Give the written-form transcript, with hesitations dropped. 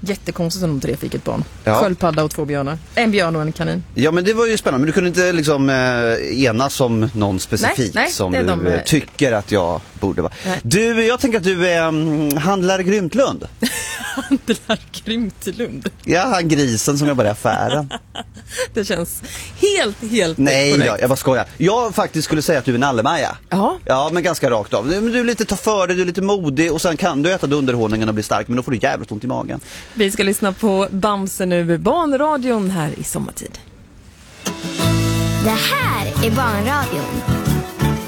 Jättekonstigt om de 3 fick ett barn. Ja. Sköldpadda och 2 björnar. En björn och en kanin. Ja, men det var ju spännande. Men du kunde inte liksom enas om någon specifik nej, som det är du tycker att jag borde vara. Nej. Du, jag tänker att du är handlare Grymtlund. Handlar Grymtlund. Ja, han grisen som jobbar i affären. Det känns helt Nej, korrekt. jag bara skojar. Jag faktiskt skulle säga att du är en Nallemaja. Ja. Ja, men ganska rakt av. Du är lite ta för dig, du är lite modig och sen kan du äta dunderhonungen och bli stark, men då får du jävligt ont i magen. Vi ska lyssna på Bamse nu, Barnradion här i sommartid. Det här är Barnradion.